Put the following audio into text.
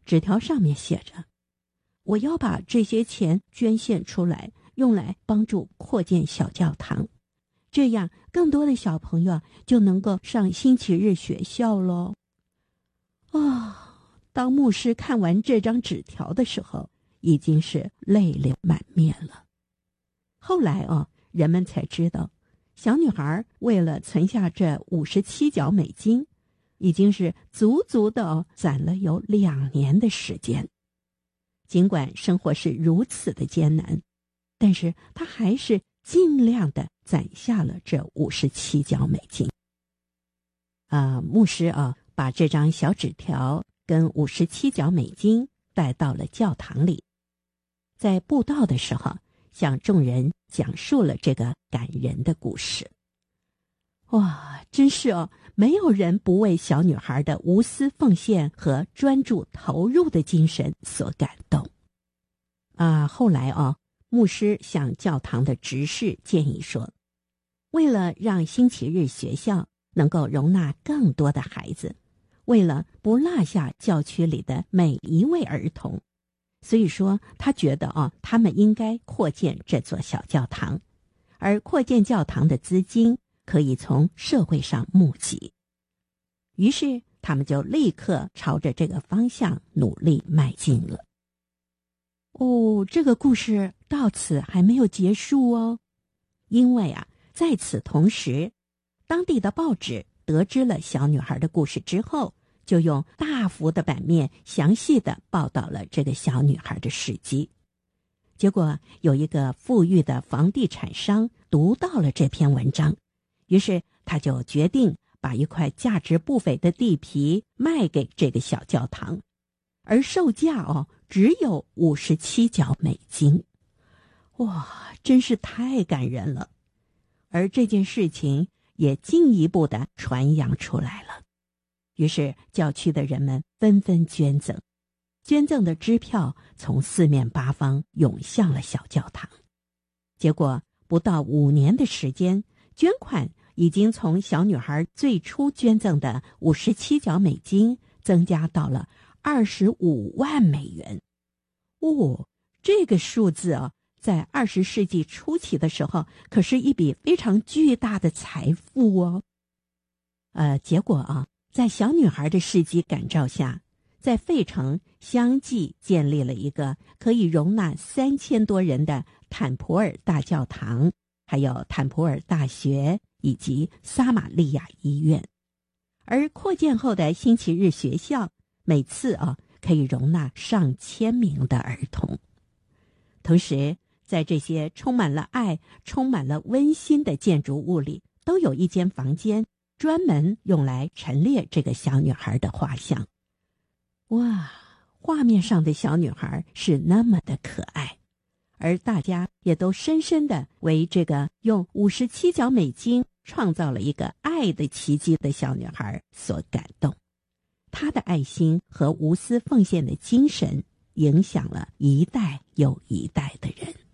纸条上面写着：我要把这些钱捐献出来，用来帮助扩建小教堂，这样更多的小朋友就能够上星期日学校咯。当牧师看完这张纸条的时候，已经是泪流满面了。后来人们才知道，小女孩为了存下这57角美金，已经是足足的攒了有2年的时间。尽管生活是如此的艰难，但是她还是尽量的攒下了这57角美金。牧师把这张小纸条跟57角美金带到了教堂里，在布道的时候向众人讲述了这个感人的故事。哇，真是没有人不为小女孩的无私奉献和专注投入的精神所感动。后来牧师向教堂的执事建议说，为了让星期日学校能够容纳更多的孩子，为了不落下教区里的每一位儿童，所以说他觉得他们应该扩建这座小教堂，而扩建教堂的资金可以从社会上募集。于是他们就立刻朝着这个方向努力迈进了。这个故事到此还没有结束哦，因为在此同时，当地的报纸得知了小女孩的故事之后，就用大幅的版面详细的报道了这个小女孩的事迹。结果有一个富裕的房地产商读到了这篇文章，于是他就决定把一块价值不菲的地皮卖给这个小教堂，而售价只有57角美金。哇，真是太感人了。而这件事情也进一步的传扬出来了，于是教区的人们纷纷捐赠，捐赠的支票从四面八方涌向了小教堂。结果不到5年的时间，捐款已经从小女孩最初捐赠的57角美金增加到了25万美元。这个数字在20世纪初期的时候可是一笔非常巨大的财富结果在小女孩的事迹感召下，在费城相继建立了一个可以容纳3000多人的坦普尔大教堂，还有坦普尔大学以及撒玛利亚医院。而扩建后的星期日学校每次可以容纳上千名的儿童。同时在这些充满了爱、充满了温馨的建筑物里，都有一间房间专门用来陈列这个小女孩的画像。哇，画面上的小女孩是那么的可爱，而大家也都深深地为这个用57角美金创造了一个爱的奇迹的小女孩所感动。她的爱心和无私奉献的精神影响了一代又一代的人。